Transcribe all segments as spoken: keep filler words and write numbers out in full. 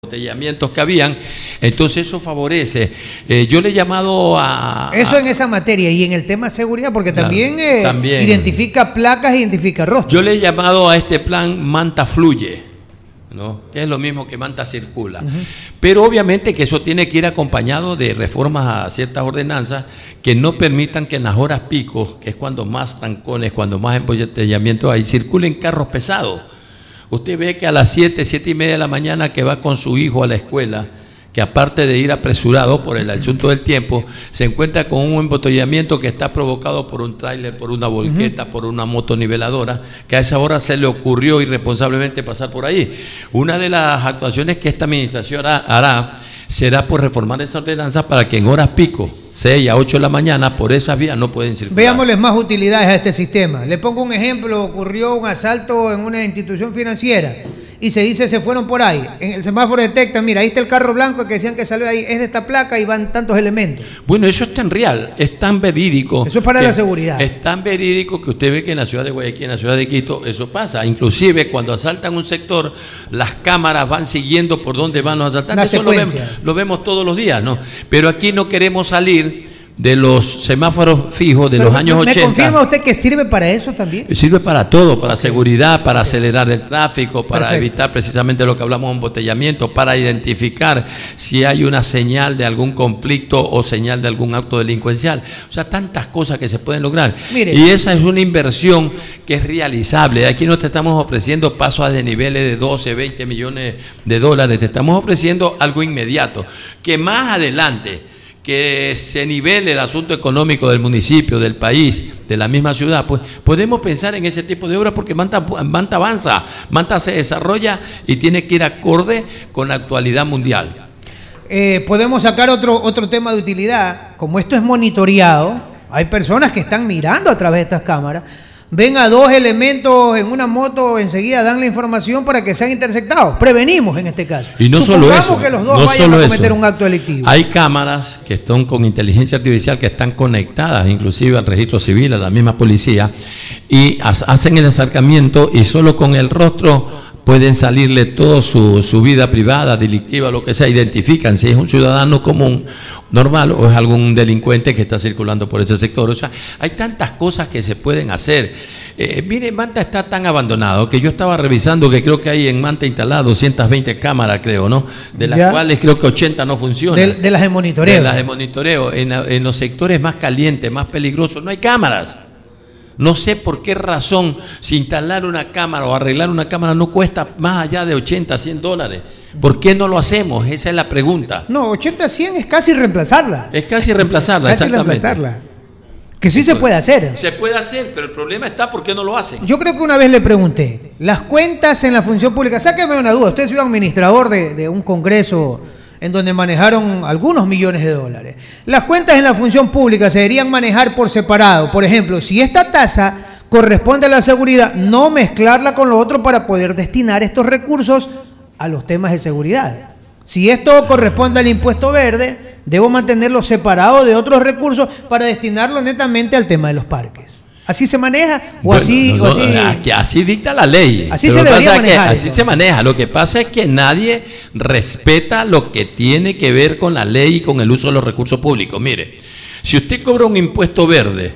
embotellamientos que habían, entonces eso favorece. Eh, yo le he llamado a... Eso a, en esa materia y en el tema de seguridad, porque claro, también, eh, también identifica placas, identifica rostros. Yo le he llamado a este plan Manta Fluye, ¿no? Que es lo mismo que Manta Circula. Uh-huh. Pero obviamente que eso tiene que ir acompañado de reformas a ciertas ordenanzas que no permitan que en las horas pico, que es cuando más trancones, cuando más embotellamiento hay, circulen carros pesados. Usted ve que a las siete, siete y media de la mañana que va con su hijo a la escuela, que aparte de ir apresurado por el asunto del tiempo, se encuentra con un embotellamiento que está provocado por un tráiler, por una volqueta, uh-huh. por una motoniveladora, que a esa hora se le ocurrió irresponsablemente pasar por ahí. Una de las actuaciones que esta administración hará, hará será por reformar esa ordenanza para que en horas pico, seis a ocho de la mañana, por esas vías no pueden circular. Veámosles más utilidades a este sistema. Le pongo un ejemplo: ocurrió un asalto en una institución financiera y se dice se fueron por ahí. En el semáforo detecta, mira, ahí está el carro blanco que decían que salió ahí, es de esta placa y van tantos elementos. Bueno, eso es tan real, es tan verídico. Eso es para la seguridad. Es tan verídico que usted ve que en la ciudad de Guayaquil, en la ciudad de Quito, eso pasa. Inclusive cuando asaltan un sector, las cámaras van siguiendo por dónde van los asaltantes. Eso lo vemos, lo vemos todos los días, ¿no? Pero aquí no queremos salir de los semáforos fijos de Pero los años ¿me ochenta. ¿Me confirma usted que sirve para eso también? Sirve para todo, para seguridad, para acelerar el tráfico, para Perfecto. evitar precisamente lo que hablamos de embotellamiento, para identificar si hay una señal de algún conflicto o señal de algún acto delincuencial. O sea, tantas cosas que se pueden lograr. Mire, y esa es una inversión que es realizable. Aquí no te estamos ofreciendo pasos a desniveles de doce, veinte millones de dólares, te estamos ofreciendo algo inmediato, que más adelante que se nivele el asunto económico del municipio, del país, de la misma ciudad, pues podemos pensar en ese tipo de obras porque Manta, Manta avanza, Manta se desarrolla y tiene que ir acorde con la actualidad mundial. Eh, podemos sacar otro, otro tema de utilidad. Como esto es monitoreado, hay personas que están mirando a través de estas cámaras, ven a dos elementos en una moto, enseguida dan la información para que sean interceptados. Prevenimos en este caso. Y no solo eso, que los dos no vayan solo a cometer eso. un acto delictivo. Hay cámaras que están con inteligencia artificial, que están conectadas inclusive al registro civil, a la misma policía, y hacen el acercamiento y solo con el rostro pueden salirle toda su, su vida privada, delictiva, lo que sea, identifican si es un ciudadano común, normal, o es algún delincuente que está circulando por ese sector. O sea, hay tantas cosas que se pueden hacer. Eh, mire, Manta está tan abandonado que yo estaba revisando que creo que hay en Manta instaladas doscientas veinte cámaras, creo, ¿no? De las ¿Ya? cuales creo que ochenta no funcionan. De, de las de monitoreo. De las de monitoreo. En, en los sectores más calientes, más peligrosos, no hay cámaras. No sé por qué razón, si instalar una cámara o arreglar una cámara no cuesta más allá de ochenta, cien dólares. ¿Por qué no lo hacemos? Esa es la pregunta. No, ochenta, cien es casi reemplazarla. Es casi reemplazarla, casi exactamente. reemplazarla. Que sí se puede hacer. Se puede hacer, pero el problema está ¿por qué no lo hacen? Yo creo que una vez le pregunté, las cuentas en la función pública, sáqueme una duda, usted es un administrador de, de un congreso en donde manejaron algunos millones de dólares. Las cuentas en la función pública se deberían manejar por separado. Por ejemplo, si esta tasa corresponde a la seguridad, no mezclarla con lo otro para poder destinar estos recursos a los temas de seguridad. Si esto corresponde al impuesto verde, debo mantenerlo separado de otros recursos para destinarlo netamente al tema de los parques. ¿Así se maneja? ¿O bueno, así, no, o no, así? Así, así dicta la ley. Así se debería manejar. Así se maneja. Lo que pasa es que nadie respeta lo que tiene que ver con la ley y con el uso de los recursos públicos. Mire, si usted cobra un impuesto verde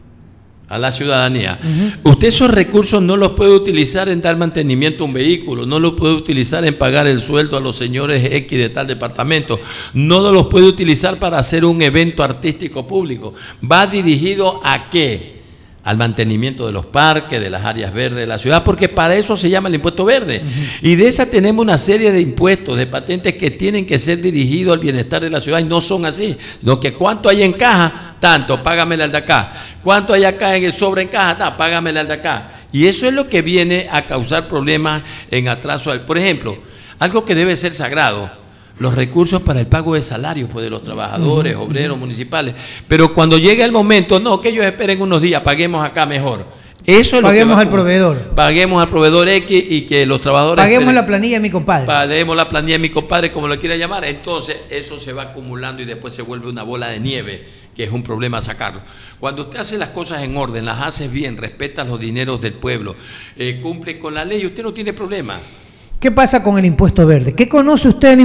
a la ciudadanía, uh-huh. usted esos recursos no los puede utilizar en dar mantenimiento a un vehículo, no los puede utilizar en pagar el sueldo a los señores X de tal departamento, no los puede utilizar para hacer un evento artístico público. ¿Va dirigido a qué? Al mantenimiento de los parques, de las áreas verdes de la ciudad, porque para eso se llama el impuesto verde. Uh-huh. Y de esa tenemos una serie de impuestos, de patentes que tienen que ser dirigidos al bienestar de la ciudad y no son así. Lo que cuánto hay en caja, tanto, págamele al de acá. Cuánto hay acá en el sobre en caja, ta, págamele al de acá. Y eso es lo que viene a causar problemas en atraso. Por ejemplo, algo que debe ser sagrado, los recursos para el pago de salarios pues, de los trabajadores, uh-huh. obreros, municipales. Pero cuando llega el momento, no, que ellos esperen unos días, paguemos acá mejor. Eso es paguemos lo que al proveedor. Paguemos al proveedor X y que los trabajadores... Paguemos esperen, la planilla de mi compadre. Paguemos la planilla de mi compadre, como lo quiera llamar. Entonces, eso se va acumulando y después se vuelve una bola de nieve, que es un problema sacarlo. Cuando usted hace las cosas en orden, las hace bien, respeta los dineros del pueblo, eh, cumple con la ley, usted no tiene problema. ¿Qué pasa con el impuesto verde? ¿Qué conoce usted del